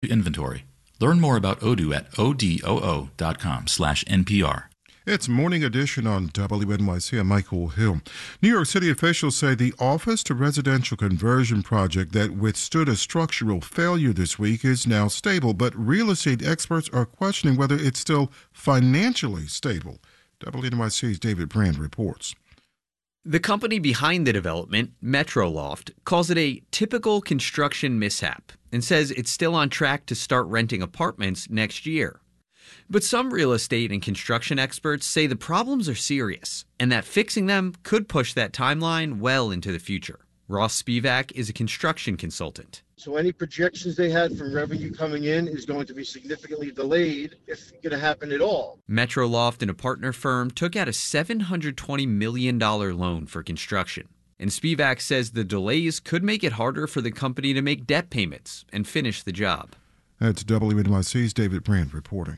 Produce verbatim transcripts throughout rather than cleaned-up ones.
Inventory. Learn more about Odoo at odoo.com slash NPR. It's Morning Edition on W N Y C. I'm Michael Hill. New York City officials say the office to residential conversion project that withstood a structural failure this week is now stable, but real estate experts are questioning whether it's still financially stable. W N Y C's David Brand reports. The company behind the development, Metroloft, calls it a typical construction mishap and says it's still on track to start renting apartments next year. But some real estate and construction experts say the problems are serious and that fixing them could push that timeline well into the future. Ross Spivak is a construction consultant. So any projections they had from revenue coming in is going to be significantly delayed, if it's going to happen at all. Metroloft and a partner firm took out a seven hundred twenty million dollars loan for construction. And Spivak says the delays could make it harder for the company to make debt payments and finish the job. That's W N Y C's David Brand reporting.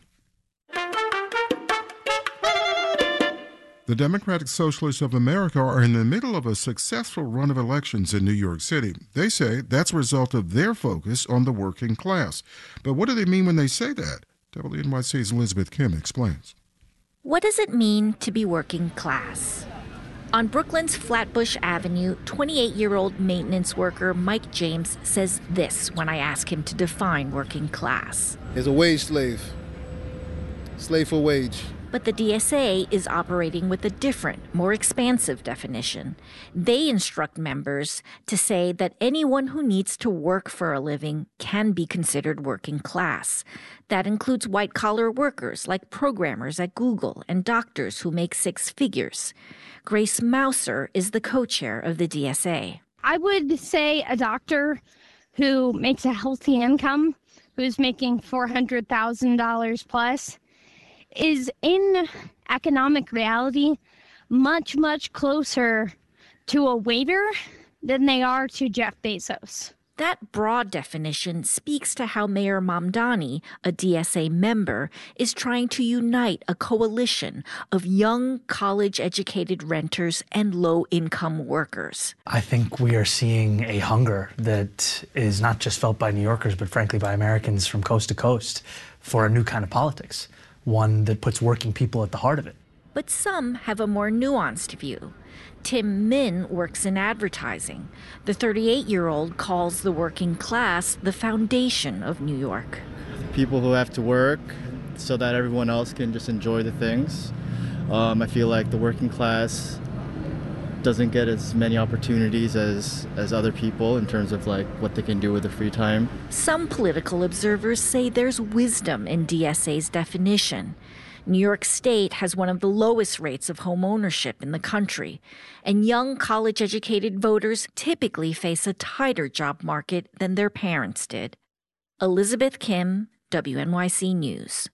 The Democratic Socialists of America are in the middle of a successful run of elections in New York City. They say that's a result of their focus on the working class. But what do they mean when they say that? W N Y C's Elizabeth Kim explains. What does it mean to be working class? On Brooklyn's Flatbush Avenue, twenty-eight-year-old maintenance worker Mike James says this when I ask him to define working class. Is a wage slave. Slave for wage. But the D S A is operating with a different, more expansive definition. They instruct members to say that anyone who needs to work for a living can be considered working class. That includes white-collar workers like programmers at Google and doctors who make six figures. Grace Mouser is the co-chair of the D S A. I would say a doctor who makes a healthy income, who's making four hundred thousand dollars plus, is in economic reality much, much closer to a waiter than they are to Jeff Bezos. That broad definition speaks to how Mayor Mamdani, a D S A member, is trying to unite a coalition of young, college-educated renters and low-income workers. I think we are seeing a hunger that is not just felt by New Yorkers, but frankly by Americans from coast to coast for a new kind of politics. One that puts working people at the heart of it. But some have a more nuanced view. Tim Min works in advertising. The thirty-eight-year-old calls the working class the foundation of New York. People who have to work so that everyone else can just enjoy the things. Um, I feel like the working class doesn't get as many opportunities as, as other people in terms of like what they can do with their free time. Some political observers say there's wisdom in D S A's definition. New York State has one of the lowest rates of home ownership in the country, and young college-educated voters typically face a tighter job market than their parents did. Elizabeth Kim, W N Y C News.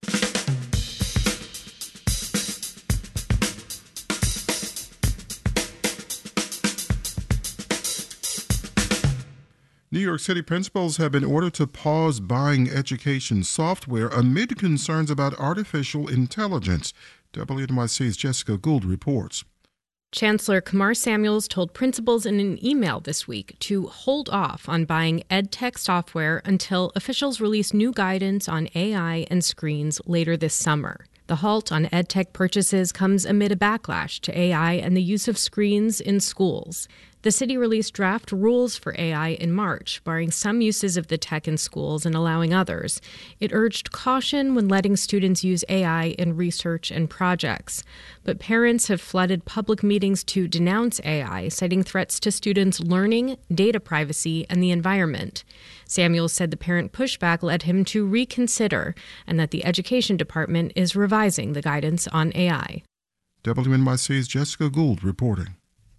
New York City principals have been ordered to pause buying education software amid concerns about artificial intelligence. W N Y C's Jessica Gould reports. Chancellor Kumar Samuels told principals in an email this week to hold off on buying EdTech software until officials release new guidance on A I and screens later this summer. The halt on EdTech purchases comes amid a backlash to A I and the use of screens in schools. The city released draft rules for A I in March, barring some uses of the tech in schools and allowing others. It urged caution when letting students use A I in research and projects. But parents have flooded public meetings to denounce A I, citing threats to students' learning, data privacy, and the environment. Samuels said the parent pushback led him to reconsider and that the Education Department is revising the guidance on A I. W N Y C's Jessica Gould reporting.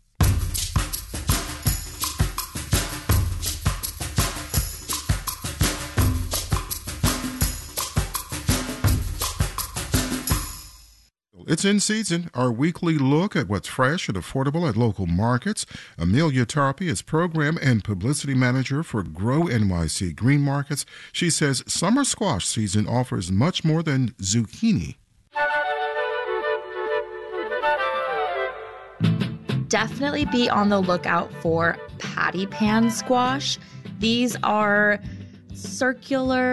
It's in season, our weekly look at what's fresh and affordable at local markets. Amelia Tarpey is program and publicity manager for Grow N Y C Green Markets. She says summer squash season offers much more than zucchini. Definitely be on the lookout for patty pan squash. These are circular